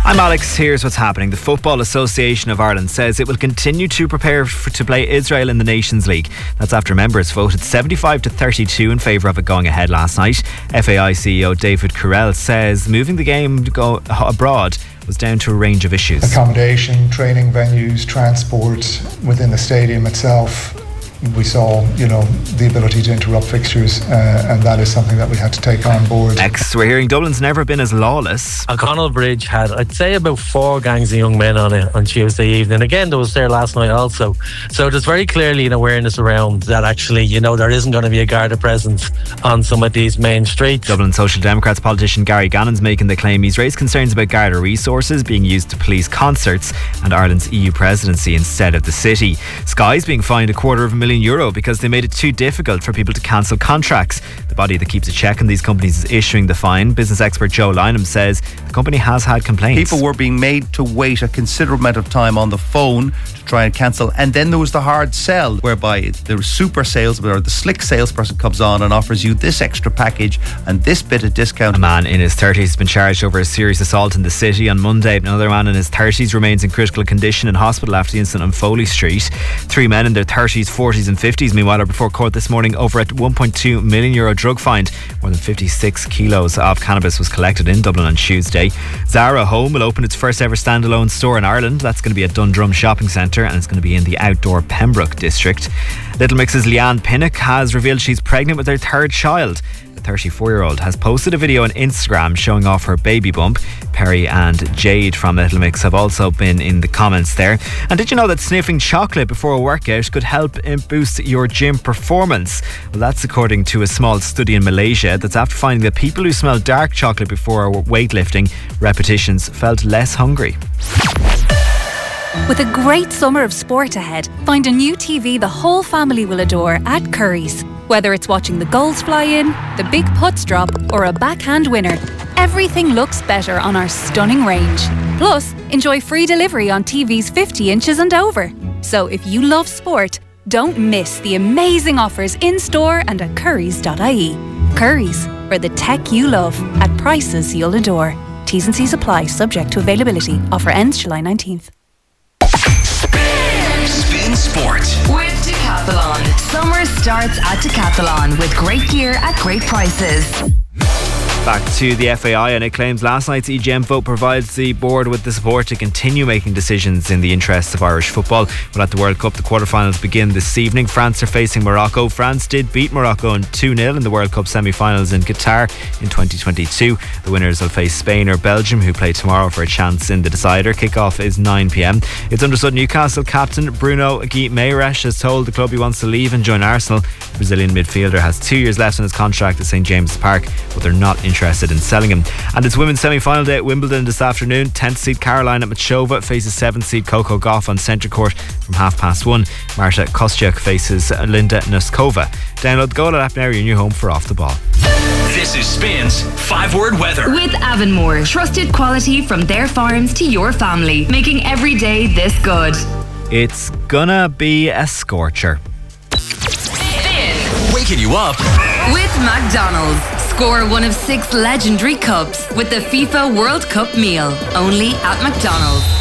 I'm Alex. Here's what's happening. The Football Association of Ireland says it will continue to prepare to play Israel in the Nations League. That's after members voted 75-32 in favour of it going ahead last night. FAI CEO David Carell says moving the game to go abroad was down to a range of issues. Accommodation, training venues, transport within the stadium itself. We saw, the ability to interrupt fixtures, and that is something that we had to take on board. Next, we're hearing Dublin's never been as lawless. O'Connell Bridge had, I'd say, about 4 gangs of young men on it on Tuesday evening. Again, there was there last night also. So there's very clearly an awareness around that actually, there isn't going to be a Garda presence on some of these main streets. Dublin Social Democrats politician Gary Gannon's making the claim he's raised concerns about Garda resources being used to police concerts and Ireland's EU presidency instead of the city. Sky's being fined €250,000 because they made it too difficult for people to cancel contracts. The body that keeps a check on these companies is issuing the fine. Business expert Joe Lynham says the company has had complaints. People were being made to wait a considerable amount of time on the phone to try and cancel, and then there was the hard sell whereby the super salesman or the slick salesperson comes on and offers you this extra package and this bit of discount. A man in his 30s has been charged over a serious assault in the city on Monday. Another man in his 30s remains in critical condition in hospital after the incident on Foley Street. 3 men in their 30s, 40s and 50s meanwhile are before court this morning over a €1.2 million drug find. More than 56 kilos of cannabis was collected in Dublin on Tuesday. Zara Home will open its first ever standalone store in Ireland. That's going to be at Dundrum Shopping Centre and it's going to be in the outdoor Pembroke district. Little Mix's Leanne Pinnock has revealed she's pregnant with her 3rd child. The 34-year-old has posted a video on Instagram showing off her baby bump. Perry and Jade from Little Mix have also been in the comments there. And did you know that sniffing chocolate before a workout could help boost your gym performance? Well, that's according to a small study in Malaysia that's after finding that people who smell dark chocolate before weightlifting repetitions felt less hungry. With a great summer of sport ahead, find a new TV the whole family will adore at Curry's. Whether it's watching the goals fly in, the big putts drop, or a backhand winner, everything looks better on our stunning range. Plus, enjoy free delivery on TVs 50 inches and over. So if you love sport, don't miss the amazing offers in-store and at currys.ie. Curry's, for the tech you love, at prices you'll adore. T's and C's apply, subject to availability. Offer ends July 19th. Spin Sport with Decathlon. Summer starts at Decathlon with great gear at great prices. Back to the FAI, and it claims last night's EGM vote provides the board with the support to continue making decisions in the interests of Irish football. Well, at the World Cup, the quarterfinals begin this evening. France are facing Morocco. France did beat Morocco in 2-0 in the World Cup semi-finals in Qatar in 2022. The winners will face Spain or Belgium, who play tomorrow for a chance in the decider. Kickoff is 9 p.m. It's understood Newcastle captain Bruno Guimaraes has told the club he wants to leave and join Arsenal. The Brazilian midfielder has 2 years left on his contract at St James's Park, but they're not interested in selling him. And it's women's semi-final day at Wimbledon this afternoon. 10th seed Caroline Machova faces 7th seed Coco Gauff on centre court from 1:30. Marta Kostyuk faces Linda Noskova. Download the Go app now, your new home for Off the Ball. This is Spin's 5-word weather with Avonmore. Trusted quality from their farms to your family, making every day this good. It's gonna be a scorcher. Waking you up with McDonald's. Score one of 6 legendary cups with the FIFA World Cup meal, only at McDonald's.